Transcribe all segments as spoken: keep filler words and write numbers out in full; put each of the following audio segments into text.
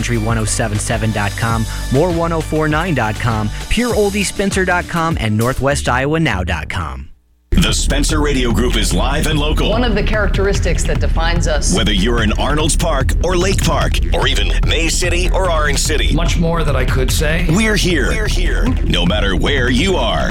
country ten seventy-seven dot com, more ten forty-nine dot com, pure oldie spencer dot com, and northwest iowa now dot com. The Spencer Radio Group is live and local. One of the characteristics that defines us. Whether you're in Arnold's Park or Lake Park or even May City or Orange City. Much more that I could say. We're here. We're here. No matter where you are.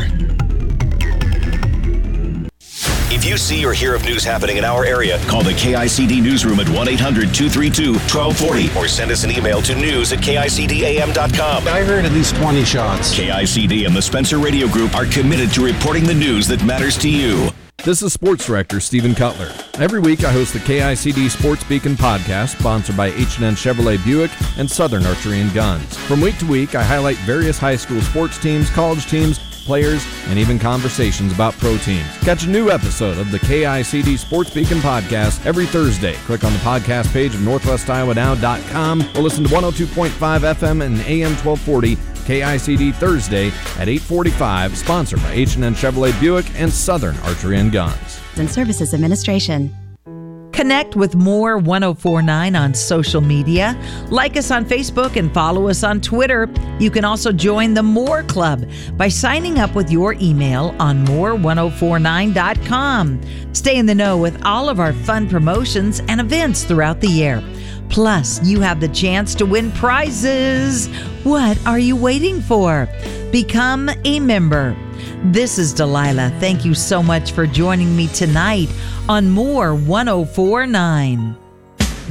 If you see or hear of news happening in our area, call the K I C D newsroom at one eight hundred two three two one two four zero or send us an email to news at K I C D A M dot com. I heard at least twenty shots. K I C D and the Spencer Radio Group are committed to reporting the news that matters to you. This is Sports Director Stephen Cutler. Every week I host the K I C D Sports Beacon podcast, sponsored by H and N Chevrolet Buick and Southern Archery and Guns. From week to week, I highlight various high school sports teams, college teams, players, and even conversations about pro teams. Catch a new episode of the K I C D Sports Beacon podcast every Thursday. Click on the podcast page of northwest iowa now dot com or listen to one oh two point five F M and A M twelve forty K I C D Thursday at eight forty-five, sponsored by H and N Chevrolet Buick and Southern Archery and Guns. And Services Administration. Connect with More ten forty-nine on social media. Like us on Facebook and follow us on Twitter. You can also join the More Club by signing up with your email on more ten forty-nine dot com. Stay in the know with all of our fun promotions and events throughout the year. Plus, you have the chance to win prizes. What are you waiting for? Become a member. This is Delilah. Thank you so much for joining me tonight on More ten forty-nine.